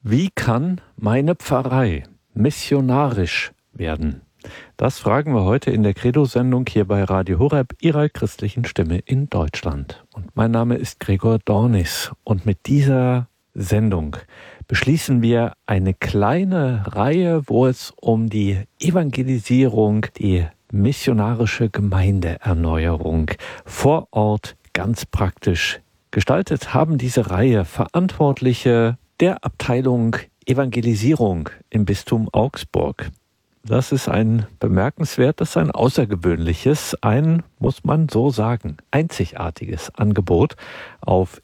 Wie kann meine Pfarrei missionarisch werden? Das fragen wir heute in der Credo-Sendung hier bei Radio Horeb, Ihrer christlichen Stimme in Deutschland. Und mein Name ist Gregor Dornis. Und mit dieser Sendung beschließen wir eine kleine Reihe, wo es um die Evangelisierung, die missionarische Gemeindeerneuerung vor Ort ganz praktisch gestaltet haben. Diese Reihe Verantwortliche der Abteilung Evangelisierung im Bistum Augsburg. Das ist ein bemerkenswertes, ein außergewöhnliches, muss man so sagen, einzigartiges Angebot auf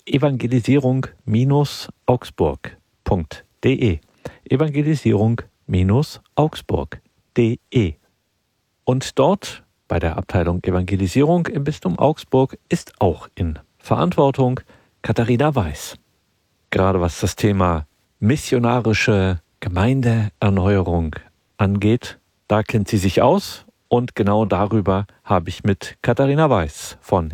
evangelisierung-augsburg.de. Evangelisierung-augsburg.de. Und dort bei der Abteilung Evangelisierung im Bistum Augsburg ist auch in Verantwortung Katharina Weiß. Gerade was das Thema missionarische Gemeindeerneuerung angeht, da kennt sie sich aus und genau darüber habe ich mit Katharina Weiß von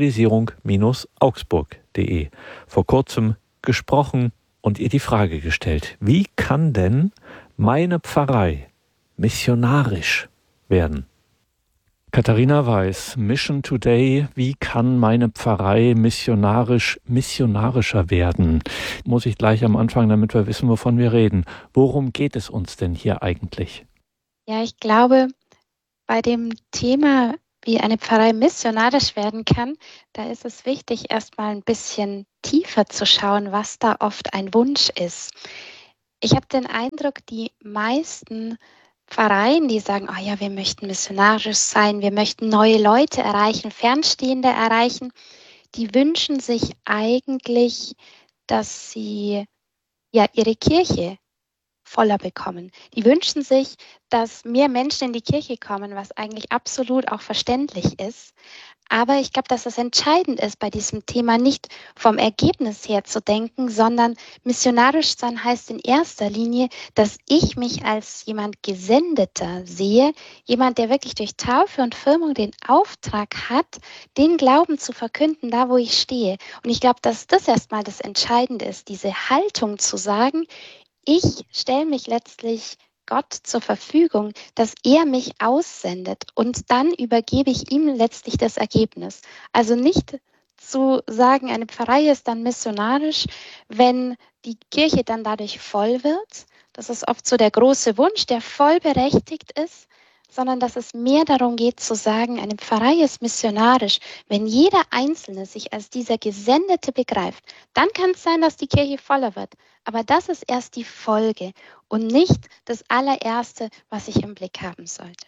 evangelisierung-augsburg.de vor kurzem gesprochen und ihr die Frage gestellt: Wie kann denn meine Pfarrei missionarisch werden? Katharina Weiß, Mission Today, wie kann meine Pfarrei missionarischer werden? Muss ich gleich am Anfang, damit wir wissen, wovon wir reden. Worum geht es uns denn hier eigentlich? Ja, ich glaube, bei dem Thema, wie eine Pfarrei missionarisch werden kann, da ist es wichtig, erstmal ein bisschen tiefer zu schauen, was da oft ein Wunsch ist. Ich habe den Eindruck, die meisten Pfarreien, die sagen, oh ja, wir möchten missionarisch sein, wir möchten neue Leute erreichen, Fernstehende erreichen, die wünschen sich eigentlich, dass sie ja ihre Kirche voller bekommen. Die wünschen sich, dass mehr Menschen in die Kirche kommen, was eigentlich absolut auch verständlich ist. Aber ich glaube, dass es entscheidend ist, bei diesem Thema nicht vom Ergebnis her zu denken, sondern missionarisch sein heißt in erster Linie, dass ich mich als jemand Gesendeter sehe, jemand, der wirklich durch Taufe und Firmung den Auftrag hat, den Glauben zu verkünden, da wo ich stehe. Und ich glaube, dass das erstmal das Entscheidende ist, diese Haltung zu sagen, ich stelle mich letztlich Gott zur Verfügung, dass er mich aussendet und dann übergebe ich ihm letztlich das Ergebnis. Also nicht zu sagen, eine Pfarrei ist dann missionarisch, wenn die Kirche dann dadurch voll wird. Das ist oft so der große Wunsch, der voll berechtigt ist, sondern dass es mehr darum geht zu sagen, eine Pfarrei ist missionarisch. Wenn jeder Einzelne sich als dieser Gesendete begreift, dann kann es sein, dass die Kirche voller wird. Aber das ist erst die Folge und nicht das allererste, was ich im Blick haben sollte.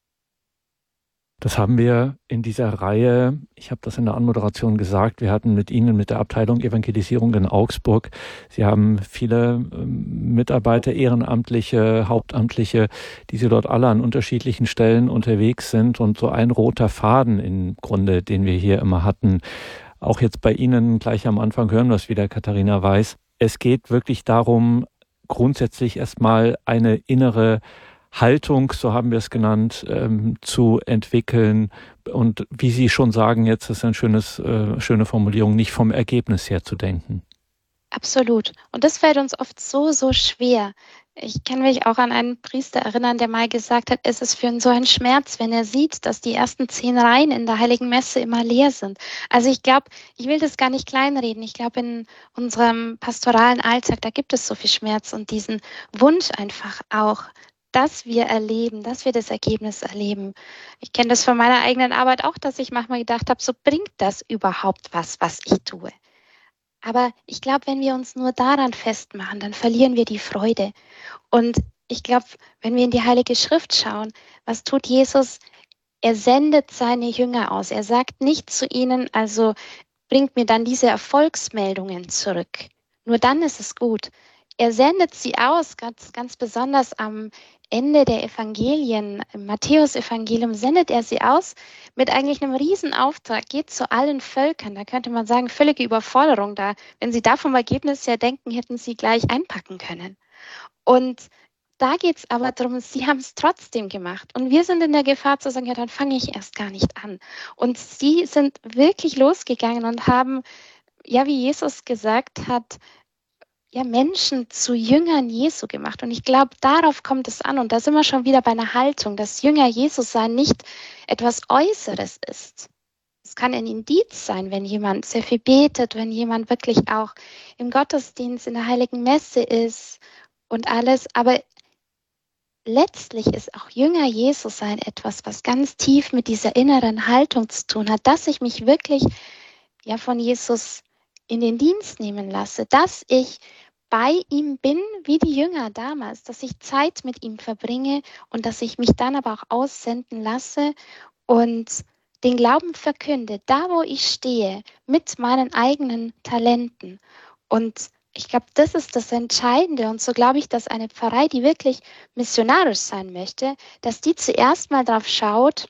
Das haben wir in dieser Reihe, ich habe das in der Anmoderation gesagt, wir hatten mit Ihnen, mit der Abteilung Evangelisierung in Augsburg, Sie haben viele Mitarbeiter, Ehrenamtliche, Hauptamtliche, die Sie dort alle an unterschiedlichen Stellen unterwegs sind und so ein roter Faden im Grunde, den wir hier immer hatten. Auch jetzt bei Ihnen gleich am Anfang hören wir es wieder, Katharina Weiß. Es geht wirklich darum, grundsätzlich erstmal eine innere Haltung, so haben wir es genannt, zu entwickeln. Und wie Sie schon sagen, jetzt ist eine schöne Formulierung, nicht vom Ergebnis her zu denken. Absolut. Und das fällt uns oft so schwer. Ich kann mich auch an einen Priester erinnern, der mal gesagt hat, es ist für ihn so ein Schmerz, wenn er sieht, dass die ersten 10 Reihen in der Heiligen Messe immer leer sind. Also ich glaube, ich will das gar nicht kleinreden. Ich glaube, in unserem pastoralen Alltag, da gibt es so viel Schmerz und diesen Wunsch einfach auch, dass wir erleben, dass wir das Ergebnis erleben. Ich kenne das von meiner eigenen Arbeit auch, dass ich manchmal gedacht habe, so bringt das überhaupt was ich tue? Aber ich glaube, wenn wir uns nur daran festmachen, dann verlieren wir die Freude. Und ich glaube, wenn wir in die Heilige Schrift schauen, was tut Jesus? Er sendet seine Jünger aus. Er sagt nicht zu ihnen, also bringt mir dann diese Erfolgsmeldungen zurück. Nur dann ist es gut. Er sendet sie aus, ganz besonders am Ende der Evangelien, im Matthäus-Evangelium, sendet er sie aus mit eigentlich einem Riesenauftrag, geht zu allen Völkern. Da könnte man sagen, völlige Überforderung da. Wenn sie da vom Ergebnis her denken, hätten sie gleich einpacken können. Und da geht es aber darum, sie haben es trotzdem gemacht. Und wir sind in der Gefahr zu sagen, ja, dann fange ich erst gar nicht an. Und sie sind wirklich losgegangen und haben, ja, wie Jesus gesagt hat, ja, Menschen zu Jüngern Jesu gemacht. Und ich glaube, darauf kommt es an. Und da sind wir schon wieder bei einer Haltung, dass Jünger Jesus sein nicht etwas Äußeres ist. Es kann ein Indiz sein, wenn jemand sehr viel betet, wenn jemand wirklich auch im Gottesdienst, in der Heiligen Messe ist und alles. Aber letztlich ist auch Jünger Jesus sein etwas, was ganz tief mit dieser inneren Haltung zu tun hat, dass ich mich wirklich ja von Jesus in den Dienst nehmen lasse, dass ich bei ihm bin, wie die Jünger damals, dass ich Zeit mit ihm verbringe und dass ich mich dann aber auch aussenden lasse und den Glauben verkünde, da wo ich stehe, mit meinen eigenen Talenten. Und ich glaube, das ist das Entscheidende. Und so glaube ich, dass eine Pfarrei, die wirklich missionarisch sein möchte, dass die zuerst mal darauf schaut,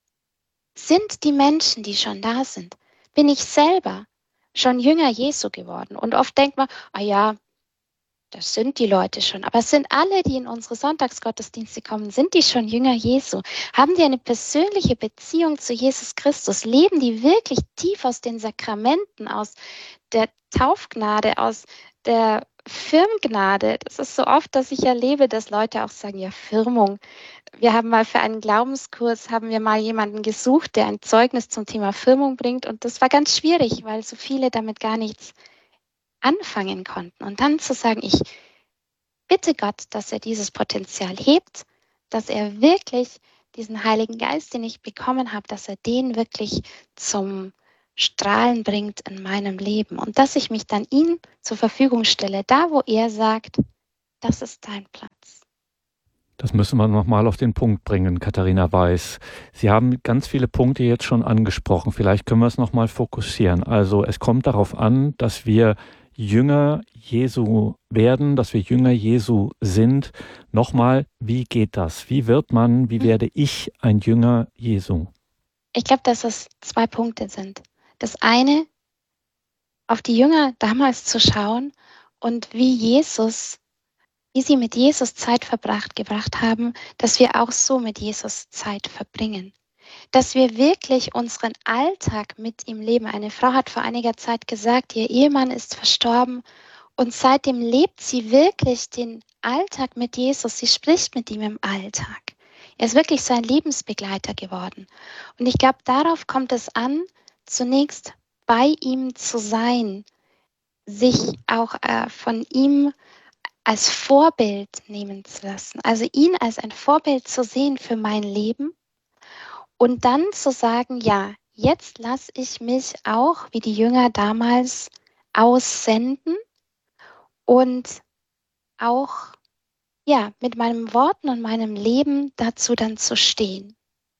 sind die Menschen, die schon da sind, bin ich selber schon Jünger Jesu geworden? Und oft denkt man, ah ja, das sind die Leute schon. Aber es sind alle, die in unsere Sonntagsgottesdienste kommen, sind die schon Jünger Jesu? Haben die eine persönliche Beziehung zu Jesus Christus? Leben die wirklich tief aus den Sakramenten, aus der Taufgnade, aus der Firmgnade? Das ist so oft, dass ich erlebe, dass Leute auch sagen, ja, Firmung. Wir haben mal für einen Glaubenskurs, haben wir mal jemanden gesucht, der ein Zeugnis zum Thema Firmung bringt. Und das war ganz schwierig, weil so viele damit gar nichts anfangen konnten. Und dann zu sagen, ich bitte Gott, dass er dieses Potenzial hebt, dass er wirklich diesen Heiligen Geist, den ich bekommen habe, dass er den wirklich zum Strahlen bringt in meinem Leben und dass ich mich dann ihm zur Verfügung stelle, da wo er sagt, das ist dein Platz. Das müssen wir nochmal auf den Punkt bringen, Katharina Weiß. Sie haben ganz viele Punkte jetzt schon angesprochen. Vielleicht können wir es nochmal fokussieren. Also es kommt darauf an, dass wir Jünger Jesu werden, dass wir Jünger Jesu sind. Nochmal, wie geht das? Wie werde ich ein Jünger Jesu? Ich glaube, dass es 2 Punkte sind. Das eine, auf die Jünger damals zu schauen und wie sie mit Jesus Zeit gebracht haben, dass wir auch so mit Jesus Zeit verbringen. Dass wir wirklich unseren Alltag mit ihm leben. Eine Frau hat vor einiger Zeit gesagt, ihr Ehemann ist verstorben und seitdem lebt sie wirklich den Alltag mit Jesus. Sie spricht mit ihm im Alltag. Er ist wirklich sein Lebensbegleiter geworden. Und ich glaube, darauf kommt es an, zunächst bei ihm zu sein, sich auch von ihm als Vorbild nehmen zu lassen. Also ihn als ein Vorbild zu sehen für mein Leben und dann zu sagen, ja, jetzt lasse ich mich auch, wie die Jünger damals, aussenden und auch ja, mit meinen Worten und meinem Leben dazu dann zu stehen.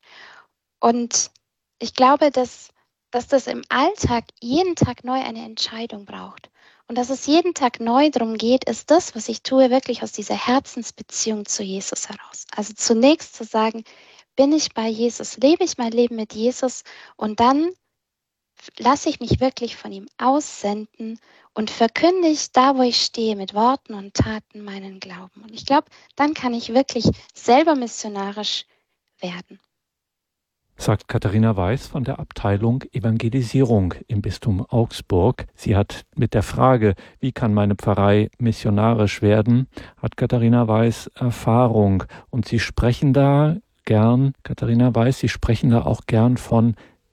Und ich glaube, dass das im Alltag jeden Tag neu eine Entscheidung braucht. Und dass es jeden Tag neu darum geht, ist das, was ich tue, wirklich aus dieser Herzensbeziehung zu Jesus heraus. Also zunächst zu sagen, bin ich bei Jesus, lebe ich mein Leben mit Jesus und dann lasse ich mich wirklich von ihm aussenden und verkünde ich da, wo ich stehe, mit Worten und Taten meinen Glauben. Und ich glaube, dann kann ich wirklich selber missionarisch werden. Sagt Katharina Weiß von der Abteilung Evangelisierung im Bistum Augsburg. Sie hat mit der Frage, wie kann meine Pfarrei missionarisch werden, hat Katharina Weiß Erfahrung. Und Sie sprechen da gern, Katharina Weiß, Sie sprechen da auch gern von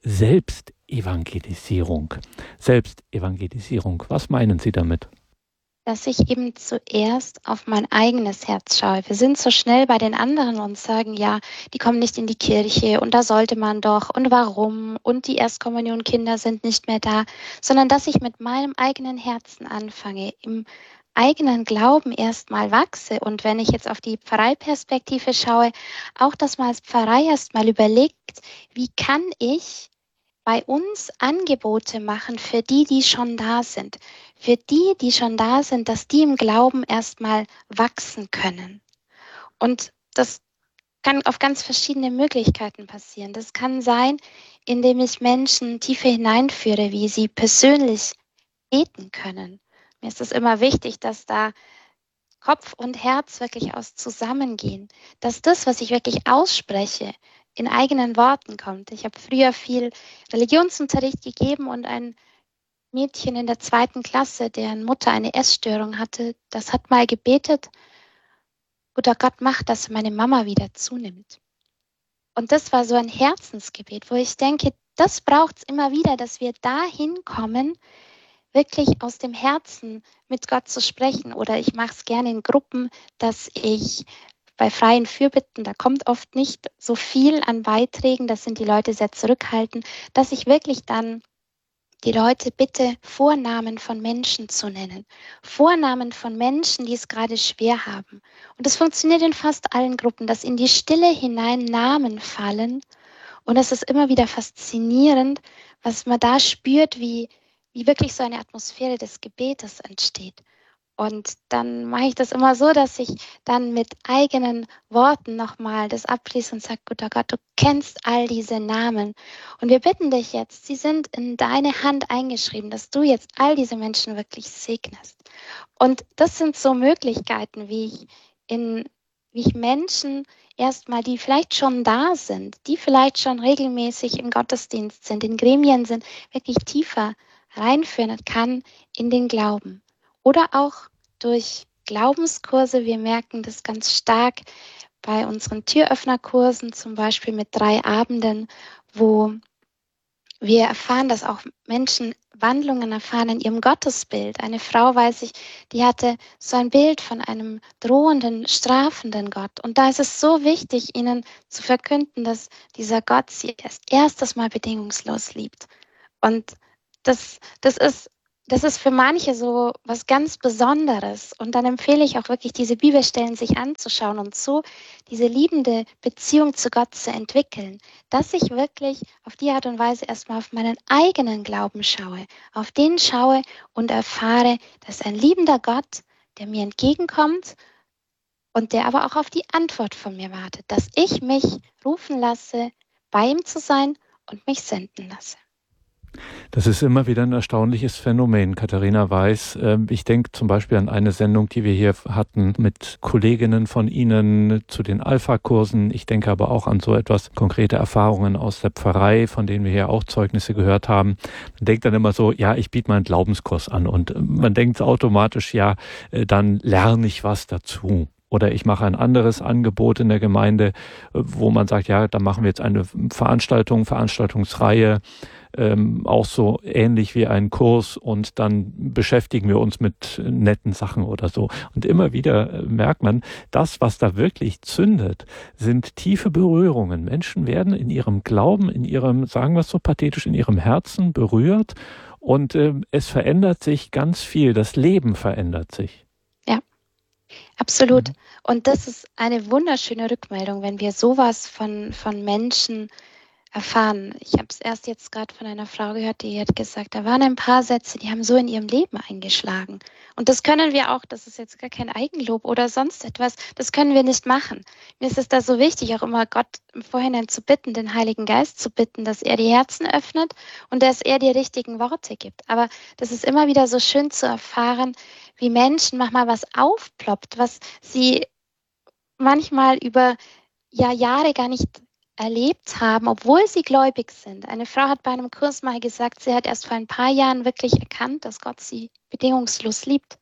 Selbstevangelisierung. Selbstevangelisierung, was meinen Sie damit? Dass ich eben zuerst auf mein eigenes Herz schaue. Wir sind so schnell bei den anderen und sagen, ja, die kommen nicht in die Kirche und da sollte man doch und warum und die Erstkommunionkinder sind nicht mehr da, sondern dass ich mit meinem eigenen Herzen anfange, im eigenen Glauben erstmal wachse und wenn ich jetzt auf die Pfarreiperspektive schaue, auch dass man als Pfarrei erstmal überlegt, wie kann ich bei uns Angebote machen für die, die schon da sind. Für die, die schon da sind, dass die im Glauben erstmal wachsen können. Und das kann auf ganz verschiedene Möglichkeiten passieren. Das kann sein, indem ich Menschen tiefer hineinführe, wie sie persönlich beten können. Mir ist es immer wichtig, dass da Kopf und Herz wirklich aus zusammengehen. Dass das, was ich wirklich ausspreche, in eigenen Worten kommt. Ich habe früher viel Religionsunterricht gegeben und ein Mädchen in der 2. Klasse, deren Mutter eine Essstörung hatte, das hat mal gebetet: Guter Gott, mach, dass meine Mama wieder zunimmt. Und das war so ein Herzensgebet, wo ich denke, das braucht es immer wieder, dass wir dahin kommen, wirklich aus dem Herzen mit Gott zu sprechen. Oder ich mache es gerne in Gruppen, dass ich bei freien Fürbitten, da kommt oft nicht so viel an Beiträgen, das sind die Leute sehr zurückhaltend, dass ich wirklich dann die Leute bitte, Vornamen von Menschen zu nennen. Vornamen von Menschen, die es gerade schwer haben. Und das funktioniert in fast allen Gruppen, dass in die Stille hinein Namen fallen. Und es ist immer wieder faszinierend, was man da spürt, wie wirklich so eine Atmosphäre des Gebetes entsteht. Und dann mache ich das immer so, dass ich dann mit eigenen Worten nochmal das abschließe und sage: Guter Gott, du kennst all diese Namen. Und wir bitten dich jetzt, sie sind in deine Hand eingeschrieben, dass du jetzt all diese Menschen wirklich segnest. Und das sind so Möglichkeiten, wie ich Menschen erstmal, die vielleicht schon da sind, die vielleicht schon regelmäßig im Gottesdienst sind, in Gremien sind, wirklich tiefer reinführen kann in den Glauben. Oder auch durch Glaubenskurse. Wir merken das ganz stark bei unseren Türöffnerkursen, zum Beispiel mit 3 Abenden, wo wir erfahren, dass auch Menschen Wandlungen erfahren in ihrem Gottesbild. Eine Frau, weiß ich, die hatte so ein Bild von einem drohenden, strafenden Gott. Und da ist es so wichtig, ihnen zu verkünden, dass dieser Gott sie erst erstes Mal bedingungslos liebt. Und das ist für manche so was ganz Besonderes. Und dann empfehle ich auch wirklich, diese Bibelstellen sich anzuschauen und so diese liebende Beziehung zu Gott zu entwickeln, dass ich wirklich auf die Art und Weise erstmal auf meinen eigenen Glauben schaue, auf den schaue und erfahre, dass ein liebender Gott, der mir entgegenkommt und der aber auch auf die Antwort von mir wartet, dass ich mich rufen lasse, bei ihm zu sein und mich senden lasse. Das ist immer wieder ein erstaunliches Phänomen. Katharina Weiß, ich denke zum Beispiel an eine Sendung, die wir hier hatten mit Kolleginnen von Ihnen zu den Alpha-Kursen. Ich denke aber auch an so etwas konkrete Erfahrungen aus der Pfarrei, von denen wir hier auch Zeugnisse gehört haben. Man denkt dann immer so, ja, ich biete mal einen Glaubenskurs an und man denkt automatisch, ja, dann lerne ich was dazu. Oder ich mache ein anderes Angebot in der Gemeinde, wo man sagt, ja, da machen wir jetzt eine Veranstaltungsreihe, auch so ähnlich wie ein Kurs und dann beschäftigen wir uns mit netten Sachen oder so. Und immer wieder merkt man, das, was da wirklich zündet, sind tiefe Berührungen. Menschen werden in ihrem Glauben, in ihrem, sagen wir es so pathetisch, in ihrem Herzen berührt und es verändert sich ganz viel. Das Leben verändert sich. Ja, absolut. Und das ist eine wunderschöne Rückmeldung, wenn wir sowas von Menschen erfahren. Ich habe es erst jetzt gerade von einer Frau gehört, die hat gesagt, da waren ein paar Sätze, die haben so in ihrem Leben eingeschlagen. Und das können wir auch, das ist jetzt gar kein Eigenlob oder sonst etwas, das können wir nicht machen. Mir ist es da so wichtig, auch immer Gott im Vorhinein zu bitten, den Heiligen Geist zu bitten, dass er die Herzen öffnet und dass er die richtigen Worte gibt. Aber das ist immer wieder so schön zu erfahren, wie Menschen manchmal was aufploppt, was sie manchmal über Jahre gar nicht erlebt haben, obwohl sie gläubig sind. Eine Frau hat bei einem Kurs mal gesagt, sie hat erst vor ein paar Jahren wirklich erkannt, dass Gott sie bedingungslos liebt.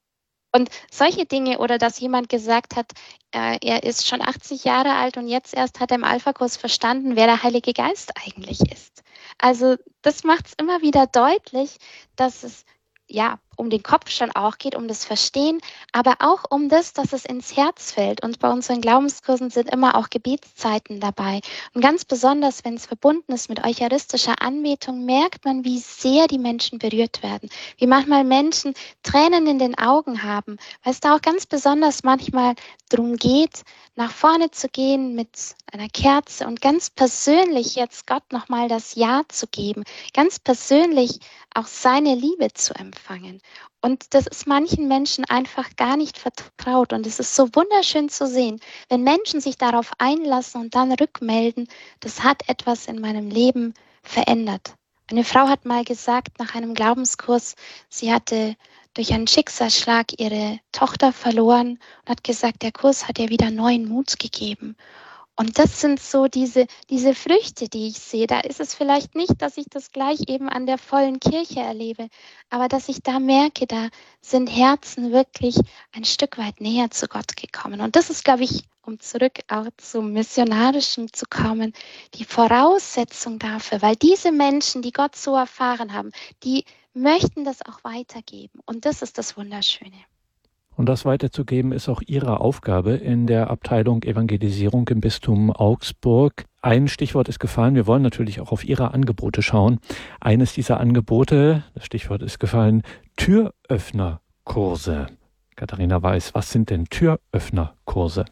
Und solche Dinge, oder dass jemand gesagt hat, er ist schon 80 Jahre alt und jetzt erst hat er im Alpha-Kurs verstanden, wer der Heilige Geist eigentlich ist. Also das macht es immer wieder deutlich, dass es ja um den Kopf schon auch geht, um das Verstehen, aber auch um das, dass es ins Herz fällt. Und bei unseren Glaubenskursen sind immer auch Gebetszeiten dabei. Und ganz besonders, wenn es verbunden ist mit eucharistischer Anbetung, merkt man, wie sehr die Menschen berührt werden. Wie manchmal Menschen Tränen in den Augen haben, weil es da auch ganz besonders manchmal darum geht, nach vorne zu gehen mit einer Kerze und ganz persönlich jetzt Gott nochmal das Ja zu geben, ganz persönlich auch seine Liebe zu empfangen. Und das ist manchen Menschen einfach gar nicht vertraut. Und es ist so wunderschön zu sehen, wenn Menschen sich darauf einlassen und dann rückmelden, das hat etwas in meinem Leben verändert. Eine Frau hat mal gesagt nach einem Glaubenskurs, sie hatte durch einen Schicksalsschlag ihre Tochter verloren und hat gesagt, der Kurs hat ihr wieder neuen Mut gegeben. Und das sind so diese Früchte, die ich sehe. Da ist es vielleicht nicht, dass ich das gleich eben an der vollen Kirche erlebe, aber dass ich da merke, da sind Herzen wirklich ein Stück weit näher zu Gott gekommen. Und das ist, glaube ich, um zurück auch zum Missionarischen zu kommen, die Voraussetzung dafür, weil diese Menschen, die Gott so erfahren haben, die möchten das auch weitergeben. Und das ist das Wunderschöne. Und das weiterzugeben ist auch Ihre Aufgabe in der Abteilung Evangelisierung im Bistum Augsburg. Ein Stichwort ist gefallen. Wir wollen natürlich auch auf Ihre Angebote schauen. Eines dieser Angebote, das Stichwort ist gefallen, Türöffnerkurse. Katharina Weiß, was sind denn Türöffnerkurse?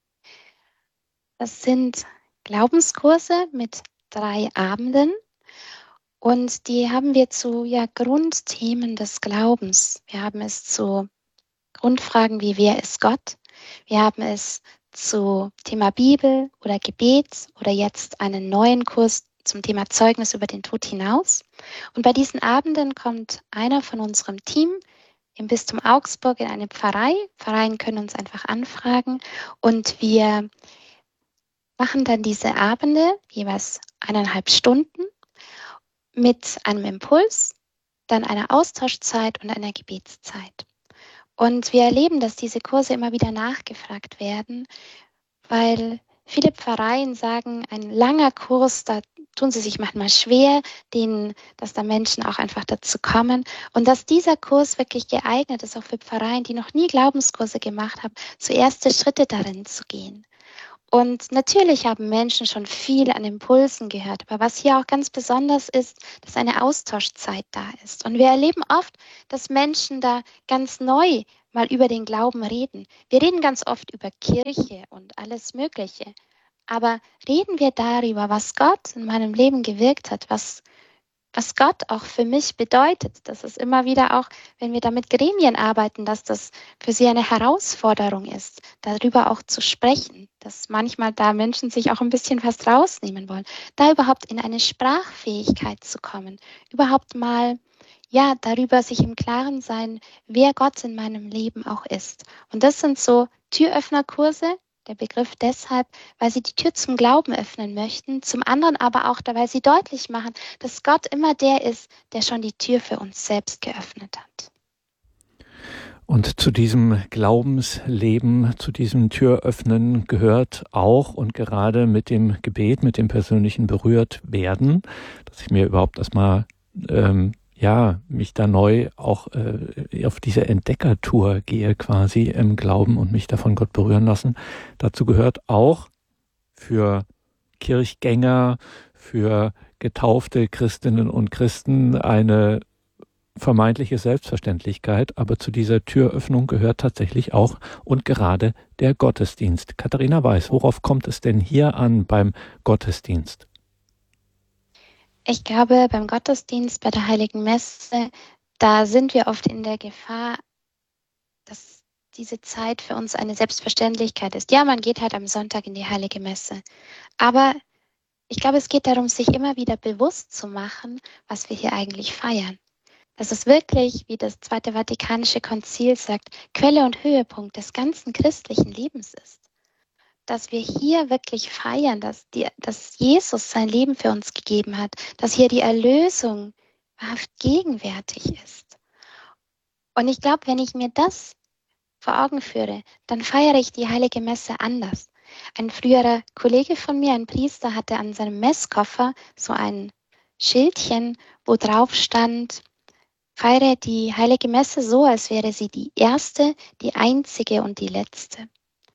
Das sind Glaubenskurse mit 3 Abenden. Und die haben wir zu Grundthemen des Glaubens. Wir haben es zu Grundfragen wie wer ist Gott? Wir haben es zu Thema Bibel oder Gebet oder jetzt einen neuen Kurs zum Thema Zeugnis über den Tod hinaus. Und bei diesen Abenden kommt einer von unserem Team im Bistum Augsburg in eine Pfarrei. Pfarreien können uns einfach anfragen und wir machen dann diese Abende, jeweils 1,5 Stunden, mit einem Impuls, dann einer Austauschzeit und einer Gebetszeit. Und wir erleben, dass diese Kurse immer wieder nachgefragt werden, weil viele Pfarreien sagen, ein langer Kurs, da tun sie sich manchmal schwer, dass da Menschen auch einfach dazu kommen. Und dass dieser Kurs wirklich geeignet ist, auch für Pfarreien, die noch nie Glaubenskurse gemacht haben, so erste Schritte darin zu gehen. Und natürlich haben Menschen schon viel an Impulsen gehört, aber was hier auch ganz besonders ist, dass eine Austauschzeit da ist. Und wir erleben oft, dass Menschen da ganz neu mal über den Glauben reden. Wir reden ganz oft über Kirche und alles Mögliche, aber reden wir darüber, was Gott in meinem Leben gewirkt hat, was Gott auch für mich bedeutet. Das ist immer wieder auch, wenn wir da mit Gremien arbeiten, dass das für sie eine Herausforderung ist, darüber auch zu sprechen, dass manchmal da Menschen sich auch ein bisschen was rausnehmen wollen, da überhaupt in eine Sprachfähigkeit zu kommen, überhaupt mal darüber sich im Klaren sein, wer Gott in meinem Leben auch ist. Und das sind so Türöffnerkurse. Der Begriff deshalb, weil sie die Tür zum Glauben öffnen möchten, zum anderen aber auch, weil sie deutlich machen, dass Gott immer der ist, der schon die Tür für uns selbst geöffnet hat. Und zu diesem Glaubensleben, zu diesem Türöffnen gehört auch und gerade mit dem Gebet, mit dem persönlichen Berührtwerden, dass ich mir überhaupt erstmal mich da neu auch auf diese Entdeckertour gehe quasi im Glauben und mich davon Gott berühren lassen. Dazu gehört auch für Kirchgänger, für getaufte Christinnen und Christen eine vermeintliche Selbstverständlichkeit, aber zu dieser Türöffnung gehört tatsächlich auch und gerade der Gottesdienst. Katharina Weiß, worauf kommt es denn hier an beim Gottesdienst? Ich glaube, beim Gottesdienst, bei der Heiligen Messe, da sind wir oft in der Gefahr, dass diese Zeit für uns eine Selbstverständlichkeit ist. Ja, man geht halt am Sonntag in die Heilige Messe. Aber ich glaube, es geht darum, sich immer wieder bewusst zu machen, was wir hier eigentlich feiern. Dass es wirklich, wie das Zweite Vatikanische Konzil sagt, Quelle und Höhepunkt des ganzen christlichen Lebens ist. Dass wir hier wirklich feiern, dass Jesus sein Leben für uns gegeben hat, dass hier die Erlösung wahrhaft gegenwärtig ist. Und ich glaube, wenn ich mir das vor Augen führe, dann feiere ich die Heilige Messe anders. Ein früherer Kollege von mir, ein Priester, hatte an seinem Messkoffer so ein Schildchen, wo drauf stand: Feiere die Heilige Messe so, als wäre sie die erste, die einzige und die letzte.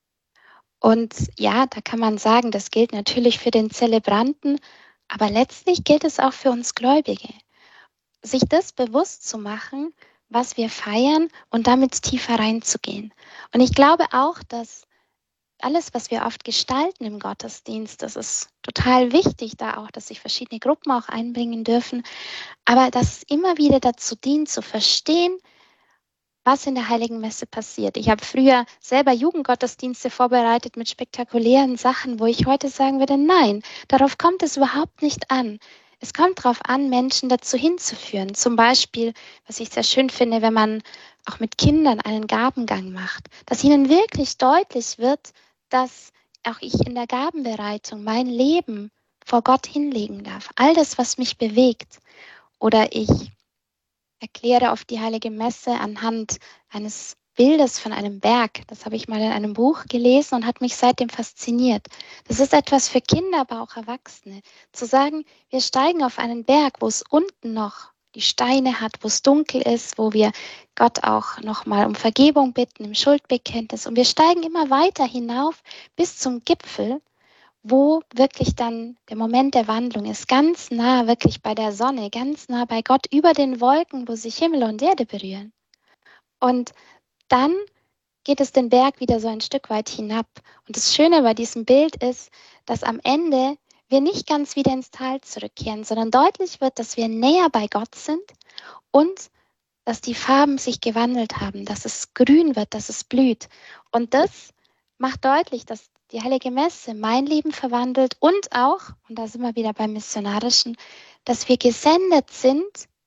Und ja, da kann man sagen, das gilt natürlich für den Zelebranten, aber letztlich gilt es auch für uns Gläubige. Sich das bewusst zu machen, was wir feiern und damit tiefer reinzugehen. Und ich glaube auch, dass alles, was wir oft gestalten im Gottesdienst, das ist total wichtig, da auch, dass sich verschiedene Gruppen auch einbringen dürfen, aber dass es immer wieder dazu dient, zu verstehen, was in der Heiligen Messe passiert. Ich habe früher selber Jugendgottesdienste vorbereitet mit spektakulären Sachen, wo ich heute sagen würde, nein, darauf kommt es überhaupt nicht an. Es kommt darauf an, Menschen dazu hinzuführen. Zum Beispiel, was ich sehr schön finde, wenn man auch mit Kindern einen Gabengang macht, dass ihnen wirklich deutlich wird, dass auch ich in der Gabenbereitung mein Leben vor Gott hinlegen darf. All das, was mich bewegt. Oder ich erkläre oft die Heilige Messe anhand eines Bildes von einem Berg. Das habe ich mal in einem Buch gelesen und hat mich seitdem fasziniert. Das ist etwas für Kinder, aber auch Erwachsene. Zu sagen, wir steigen auf einen Berg, wo es unten noch die Steine hat, wo es dunkel ist, wo wir Gott auch nochmal um Vergebung bitten, im Schuldbekenntnis. Und wir steigen immer weiter hinauf bis zum Gipfel, wo wirklich dann der Moment der Wandlung ist, ganz nah wirklich bei der Sonne, ganz nah bei Gott, über den Wolken, wo sich Himmel und Erde berühren. Und dann geht es den Berg wieder so ein Stück weit hinab. Und das Schöne bei diesem Bild ist, dass am Ende wir nicht ganz wieder ins Tal zurückkehren, sondern deutlich wird, dass wir näher bei Gott sind und dass die Farben sich gewandelt haben, dass es grün wird, dass es blüht. Und das macht deutlich, dass die Heilige Messe mein Leben verwandelt und auch, und da sind wir wieder beim Missionarischen, dass wir gesendet sind.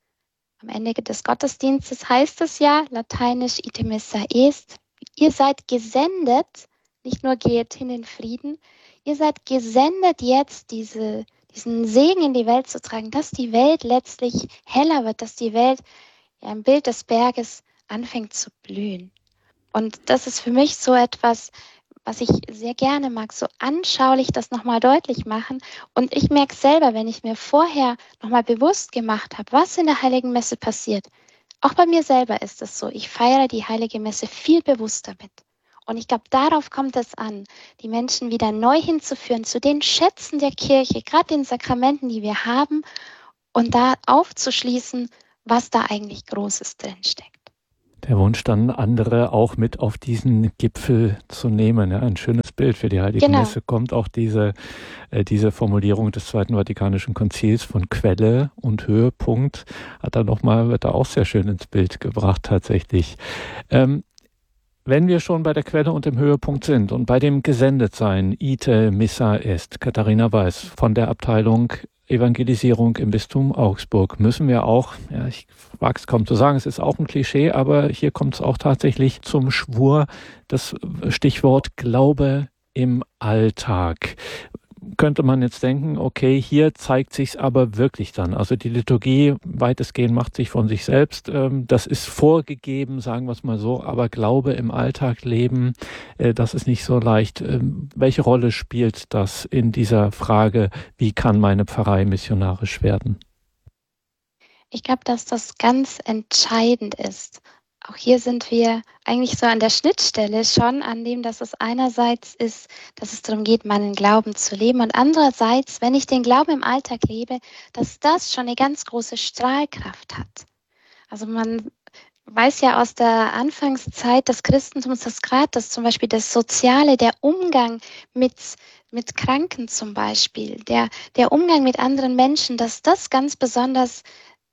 Am Ende des Gottesdienstes heißt es ja, lateinisch ite missa est, ihr seid gesendet, nicht nur geht hin in Frieden, ihr seid gesendet jetzt diesen Segen in die Welt zu tragen, dass die Welt letztlich heller wird, dass die Welt ja, im Bild des Berges anfängt zu blühen. Und das ist für mich so etwas, was ich sehr gerne mag, so anschaulich das nochmal deutlich machen. Und ich merke selber, wenn ich mir vorher nochmal bewusst gemacht habe, was in der Heiligen Messe passiert, auch bei mir selber ist es so, ich feiere die Heilige Messe viel bewusster mit. Und ich glaube, darauf kommt es an, die Menschen wieder neu hinzuführen zu den Schätzen der Kirche, gerade den Sakramenten, die wir haben, und da aufzuschließen, was da eigentlich Großes drinsteckt. Der Wunsch dann, andere auch mit auf diesen Gipfel zu nehmen. Ja, ein schönes Bild für die Heilige Messe kommt auch diese Formulierung des Zweiten Vatikanischen Konzils von Quelle und Höhepunkt wird da auch sehr schön ins Bild gebracht tatsächlich. Wenn wir schon bei der Quelle und dem Höhepunkt sind und bei dem Gesendetsein, ite missa est, Katharina Weiß von der Abteilung Evangelisierung im Bistum Augsburg, müssen wir auch, ja, ich wage es kaum zu sagen, es ist auch ein Klischee, aber hier kommt es auch tatsächlich zum Schwur, das Stichwort Glaube im Alltag. Könnte man jetzt denken, okay, hier zeigt sich's aber wirklich dann. Also die Liturgie weitestgehend macht sich von sich selbst. Das ist vorgegeben, sagen wir es mal so, aber Glaube im Alltag leben, das ist nicht so leicht. Welche Rolle spielt das in dieser Frage, wie kann meine Pfarrei missionarisch werden? Ich glaube, dass das ganz entscheidend ist. Auch hier sind wir eigentlich so an der Schnittstelle schon, an dem, dass es einerseits ist, dass es darum geht, meinen Glauben zu leben und andererseits, wenn ich den Glauben im Alltag lebe, dass das schon eine ganz große Strahlkraft hat. Also man weiß ja aus der Anfangszeit des Christentums, dass gerade das zum Beispiel das Soziale, der Umgang mit Kranken zum Beispiel, der Umgang mit anderen Menschen, dass das ganz besonders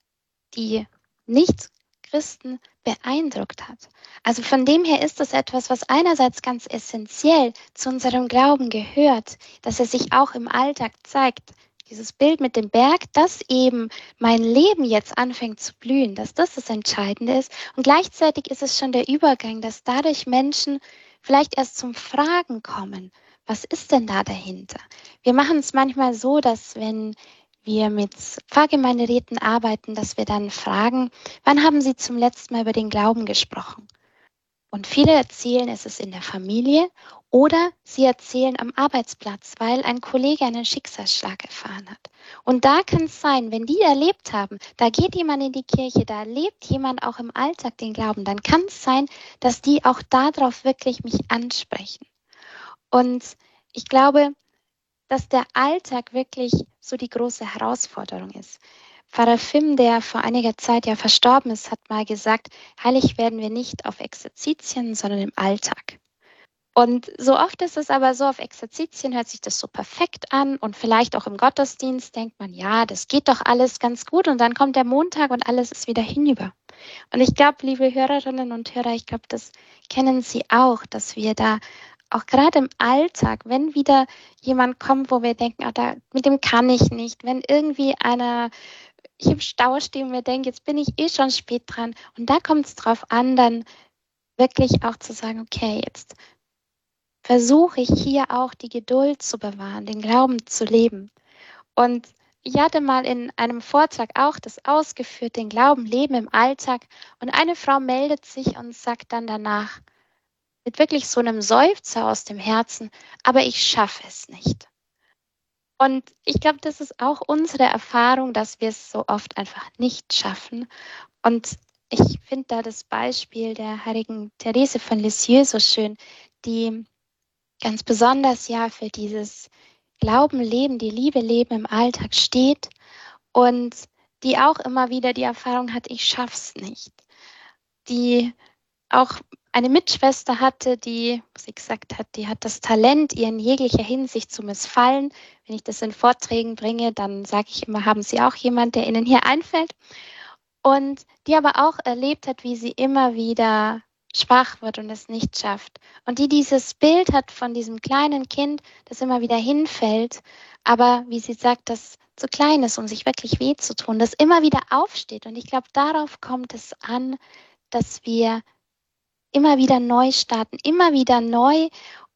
die Nicht-Christen beeindruckt hat. Also von dem her ist es etwas, was einerseits ganz essentiell zu unserem Glauben gehört, dass er sich auch im Alltag zeigt. Dieses Bild mit dem Berg, dass eben mein Leben jetzt anfängt zu blühen, dass das Entscheidende ist. Und gleichzeitig ist es schon der Übergang, dass dadurch Menschen vielleicht erst zum Fragen kommen. Was ist denn da dahinter? Wir machen es manchmal so, dass wenn wir mit Pfarrgemeinderäten arbeiten, dass wir dann fragen, wann haben Sie zum letzten Mal über den Glauben gesprochen? Und viele erzählen, es ist in der Familie oder sie erzählen am Arbeitsplatz, weil ein Kollege einen Schicksalsschlag erfahren hat. Und da kann es sein, wenn die erlebt haben, da geht jemand in die Kirche, da erlebt jemand auch im Alltag den Glauben, dann kann es sein, dass die auch darauf wirklich mich ansprechen. Und ich glaube, dass der Alltag wirklich so die große Herausforderung ist. Pfarrer Fimm, der vor einiger Zeit ja verstorben ist, hat mal gesagt, heilig werden wir nicht auf Exerzitien, sondern im Alltag. Und so oft ist es aber so, auf Exerzitien hört sich das so perfekt an und vielleicht auch im Gottesdienst denkt man, ja, das geht doch alles ganz gut und dann kommt der Montag und alles ist wieder hinüber. Und ich glaube, liebe Hörerinnen und Hörer, ich glaube, das kennen Sie auch, dass wir da auch gerade im Alltag, wenn wieder jemand kommt, wo wir denken, mit dem kann ich nicht, wenn irgendwie ich im Stau stehe und mir denke, jetzt bin ich schon spät dran. Und da kommt es drauf an, dann wirklich auch zu sagen, okay, jetzt versuche ich hier auch die Geduld zu bewahren, den Glauben zu leben. Und ich hatte mal in einem Vortrag auch das ausgeführt, den Glauben leben im Alltag. Und eine Frau meldet sich und sagt dann danach mit wirklich so einem Seufzer aus dem Herzen, aber ich schaffe es nicht. Und ich glaube, das ist auch unsere Erfahrung, dass wir es so oft einfach nicht schaffen. Und ich finde da das Beispiel der heiligen Therese von Lisieux so schön, die ganz besonders ja für dieses Glauben leben, die Liebe leben im Alltag steht und die auch immer wieder die Erfahrung hat, ich schaff's nicht. Die auch eine Mitschwester hatte, die, sie gesagt hat, die hat das Talent, ihr in jeglicher Hinsicht zu missfallen. Wenn ich das in Vorträgen bringe, dann sage ich immer, haben Sie auch jemand, der Ihnen hier einfällt? Und die aber auch erlebt hat, wie sie immer wieder schwach wird und es nicht schafft. Und die dieses Bild hat von diesem kleinen Kind, das immer wieder hinfällt, aber wie sie sagt, das zu klein ist, um sich wirklich weh zu tun, das immer wieder aufsteht. Und ich glaube, darauf kommt es an, dass wir immer wieder neu starten, immer wieder neu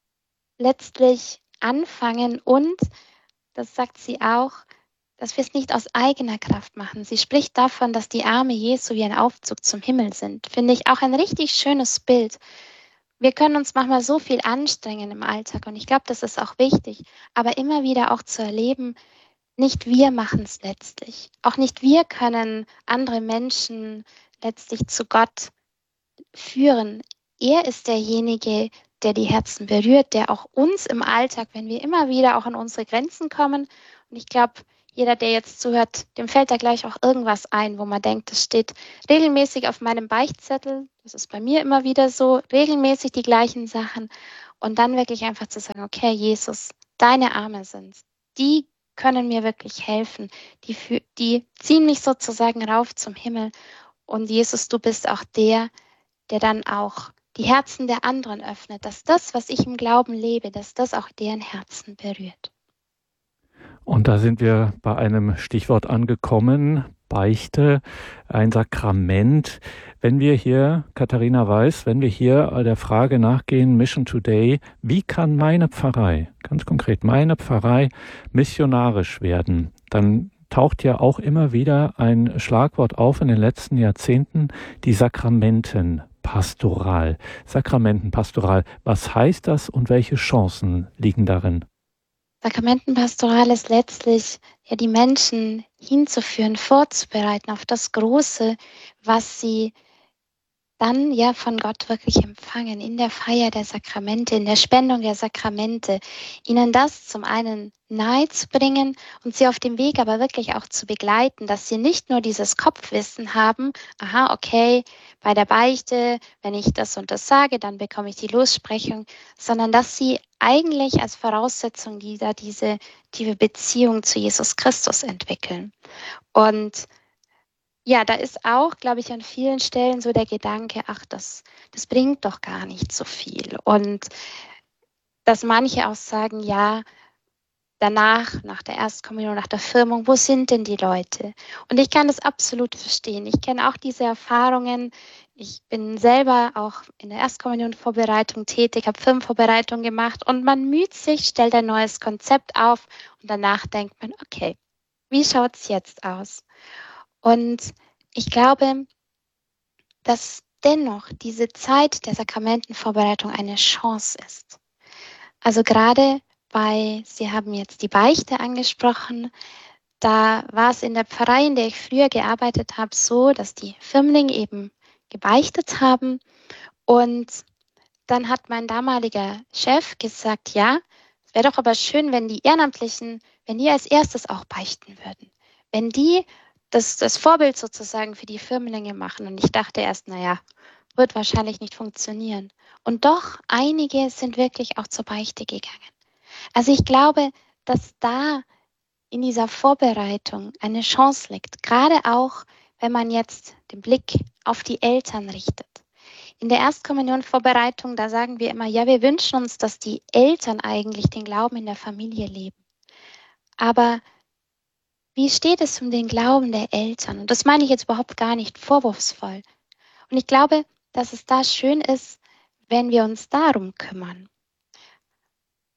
letztlich anfangen und, das sagt sie auch, dass wir es nicht aus eigener Kraft machen. Sie spricht davon, dass die Arme Jesu wie ein Aufzug zum Himmel sind. Finde ich auch ein richtig schönes Bild. Wir können uns manchmal so viel anstrengen im Alltag und ich glaube, das ist auch wichtig, aber immer wieder auch zu erleben, nicht wir machen es letztlich. Auch nicht wir können andere Menschen letztlich zu Gott führen. Er ist derjenige, der die Herzen berührt, der auch uns im Alltag, wenn wir immer wieder auch an unsere Grenzen kommen, und ich glaube, jeder, der jetzt zuhört, dem fällt da gleich auch irgendwas ein, wo man denkt, das steht regelmäßig auf meinem Beichtzettel, das ist bei mir immer wieder so, regelmäßig die gleichen Sachen und dann wirklich einfach zu sagen, okay, Jesus, deine Arme sind's, die können mir wirklich helfen, die ziehen mich sozusagen rauf zum Himmel und Jesus, du bist auch der dann auch die Herzen der anderen öffnet, dass das, was ich im Glauben lebe, dass das auch deren Herzen berührt. Und da sind wir bei einem Stichwort angekommen, Beichte, ein Sakrament. Wenn wir hier, Katharina Weiß, wenn wir hier der Frage nachgehen, Mission Today, wie kann meine Pfarrei, ganz konkret meine Pfarrei, missionarisch werden, dann taucht ja auch immer wieder ein Schlagwort auf in den letzten Jahrzehnten, die Sakramentenpastoral. Sakramentenpastoral, was heißt das und welche Chancen liegen darin? Sakramentenpastoral ist letztlich ja die Menschen hinzuführen, vorzubereiten auf das Große, was sie dann ja von Gott wirklich empfangen, in der Feier der Sakramente, in der Spendung der Sakramente, ihnen das zum einen nahe zu bringen und sie auf dem Weg aber wirklich auch zu begleiten, dass sie nicht nur dieses Kopfwissen haben, aha, okay, bei der Beichte, wenn ich das und das sage, dann bekomme ich die Lossprechung, sondern dass sie eigentlich als Voraussetzung diese tiefe Beziehung zu Jesus Christus entwickeln. Und ja, da ist auch, glaube ich, an vielen Stellen so der Gedanke, ach, das bringt doch gar nicht so viel. Und dass manche auch sagen, ja, danach, nach der Erstkommunion, nach der Firmung, wo sind denn die Leute? Und ich kann das absolut verstehen. Ich kenne auch diese Erfahrungen. Ich bin selber auch in der Erstkommunion-Vorbereitung tätig, habe Firmenvorbereitung gemacht und man müht sich, stellt ein neues Konzept auf und danach denkt man, okay, wie schaut es jetzt aus? Und ich glaube, dass dennoch diese Zeit der Sakramentenvorbereitung eine Chance ist. Also gerade Sie haben jetzt die Beichte angesprochen, da war es in der Pfarrei, in der ich früher gearbeitet habe, so, dass die Firmlinge eben gebeichtet haben und dann hat mein damaliger Chef gesagt, ja, es wäre doch aber schön, wenn die Ehrenamtlichen, wenn die als erstes auch beichten würden. Wenn die das Vorbild sozusagen für die Firmlinge machen. Und ich dachte erst, naja, wird wahrscheinlich nicht funktionieren. Und doch, einige sind wirklich auch zur Beichte gegangen. Also ich glaube, dass da in dieser Vorbereitung eine Chance liegt, gerade auch, wenn man jetzt den Blick auf die Eltern richtet. In der Erstkommunion-Vorbereitung, da sagen wir immer, ja, wir wünschen uns, dass die Eltern eigentlich den Glauben in der Familie leben. Aber wie steht es um den Glauben der Eltern? Und das meine ich jetzt überhaupt gar nicht vorwurfsvoll. Und ich glaube, dass es da schön ist, wenn wir uns darum kümmern.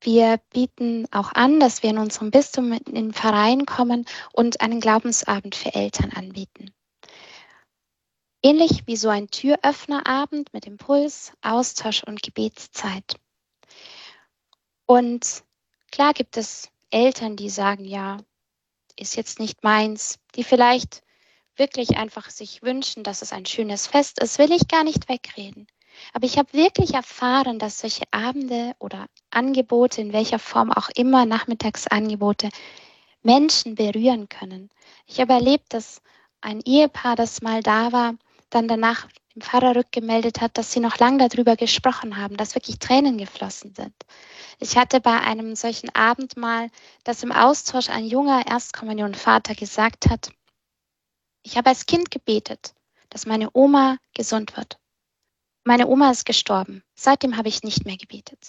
Wir bieten auch an, dass wir in unserem Bistum in den Verein kommen und einen Glaubensabend für Eltern anbieten. Ähnlich wie so ein Türöffnerabend mit Impuls, Austausch und Gebetszeit. Und klar gibt es Eltern, die sagen, ja, ist jetzt nicht meins, die vielleicht wirklich einfach sich wünschen, dass es ein schönes Fest ist, will ich gar nicht wegreden. Aber ich habe wirklich erfahren, dass solche Abende oder Angebote, in welcher Form auch immer, Nachmittagsangebote, Menschen berühren können. Ich habe erlebt, dass ein Ehepaar, das mal da war, dann danach dem Pfarrer rückgemeldet hat, dass sie noch lange darüber gesprochen haben, dass wirklich Tränen geflossen sind. Ich hatte bei einem solchen Abend mal, dass im Austausch ein junger Erstkommunionvater gesagt hat, ich habe als Kind gebetet, dass meine Oma gesund wird. Meine Oma ist gestorben. Seitdem habe ich nicht mehr gebetet.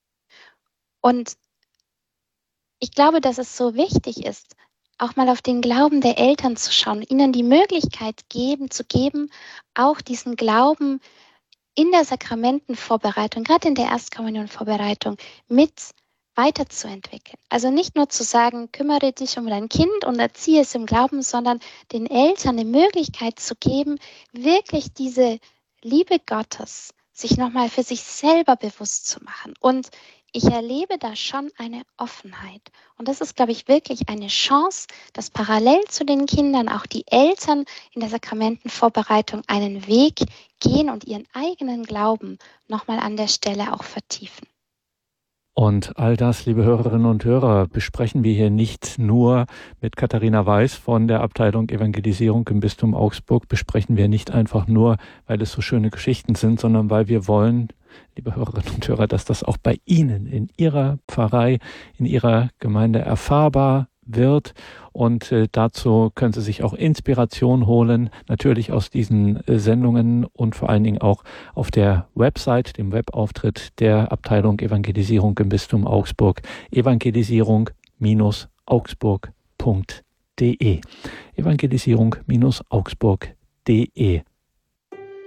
Und ich glaube, dass es so wichtig ist, auch mal auf den Glauben der Eltern zu schauen, ihnen die Möglichkeit zu geben, auch diesen Glauben in der Sakramentenvorbereitung, gerade in der Erstkommunionvorbereitung, mit weiterzuentwickeln. Also nicht nur zu sagen, kümmere dich um dein Kind und erziehe es im Glauben, sondern den Eltern die Möglichkeit zu geben, wirklich diese Liebe Gottes sich nochmal für sich selber bewusst zu machen. Und ich erlebe da schon eine Offenheit. Und das ist, glaube ich, wirklich eine Chance, dass parallel zu den Kindern auch die Eltern in der Sakramentenvorbereitung einen Weg gehen und ihren eigenen Glauben nochmal an der Stelle auch vertiefen. Und all das, liebe Hörerinnen und Hörer, besprechen wir hier nicht nur mit Katharina Weiß von der Abteilung Evangelisierung im Bistum Augsburg, besprechen wir nicht einfach nur, weil es so schöne Geschichten sind, sondern weil wir wollen, liebe Hörerinnen und Hörer, dass das auch bei Ihnen in Ihrer Pfarrei, in Ihrer Gemeinde erfahrbar wird. Und dazu können Sie sich auch Inspiration holen, natürlich aus diesen Sendungen und vor allen Dingen auch auf der Website, dem Webauftritt der Abteilung Evangelisierung im Bistum Augsburg, evangelisierung-augsburg.de. evangelisierung-augsburg.de